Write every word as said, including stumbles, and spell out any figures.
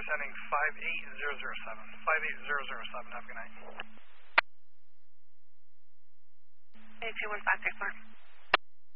we're sending five eight zero zero seven. five eight zero zero seven, have a good night. eight two one five three four.